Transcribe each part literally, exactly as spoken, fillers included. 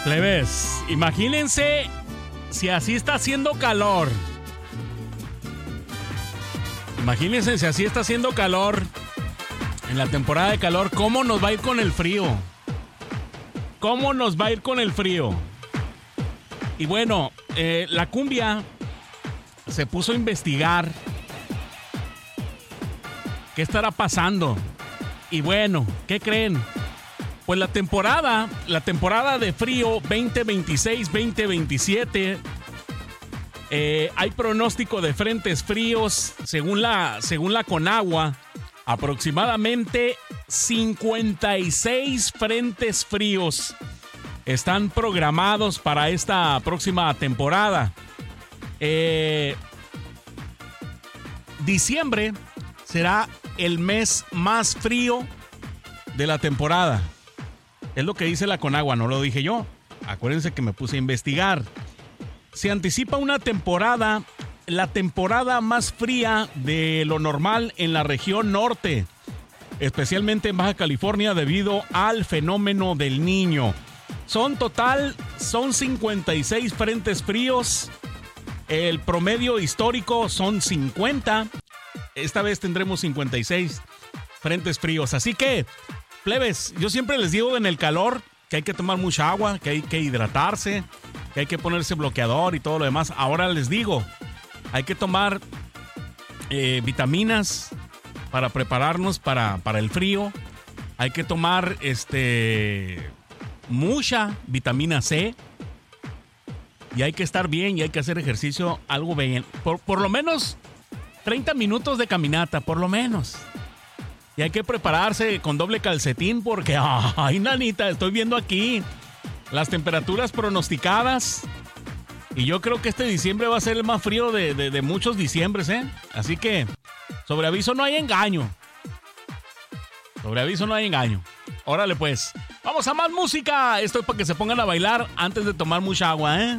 Plebes, imagínense si así está haciendo calor. Imagínense si así está haciendo calor en la temporada de calor, ¿cómo nos va a ir con el frío? ¿Cómo nos va a ir con el frío? Y bueno, eh, la cumbia se puso a investigar qué estará pasando. Y bueno, ¿qué creen? Pues la temporada, la temporada de frío veinte veintiséis veinte veintisiete, eh, hay pronóstico de frentes fríos según la, según la Conagua. Aproximadamente cincuenta y seis frentes fríos están programados para esta próxima temporada. Eh, diciembre será el mes más frío de la temporada. Es lo que dice la Conagua, no lo dije yo. Acuérdense que me puse a investigar. Se anticipa una temporada, la temporada más fría de lo normal en la región norte, especialmente en Baja California debido al fenómeno del Niño. Son total, son cincuenta y seis frentes fríos. El promedio histórico son cincuenta. Esta vez tendremos cincuenta y seis frentes fríos. Así que, plebes, yo siempre les digo en el calor que hay que tomar mucha agua, que hay que hidratarse, que hay que ponerse bloqueador y todo lo demás. Ahora les digo, hay que tomar eh, vitaminas para prepararnos para, para el frío. Hay que tomar este, mucha vitamina C. Y hay que estar bien y hay que hacer ejercicio algo bien. Por, por lo menos treinta minutos de caminata, por lo menos. Y hay que prepararse con doble calcetín porque, ay, nanita, estoy viendo aquí las temperaturas pronosticadas. Y yo creo que este diciembre va a ser el más frío de, de, de muchos diciembres, ¿eh? Así que, sobre aviso no hay engaño. Sobre aviso no hay engaño. Órale, pues. Vamos a más música. Esto es para que se pongan a bailar antes de tomar mucha agua, ¿eh?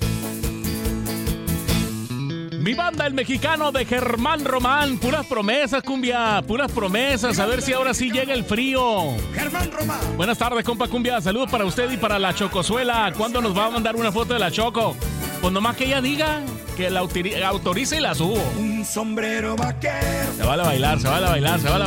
Mi banda, el mexicano de Germán Román. Puras promesas, cumbia. Puras promesas. A ver si ahora sí llega el frío. Germán Román. Buenas tardes, compa cumbia. Saludos para usted y para la Chocosuela. ¿Cuándo nos va a mandar una foto de la Choco? Pues nomás que ella diga, que la autorice y la subo. Un sombrero vaquero. Se vale bailar, se vale bailar, se vale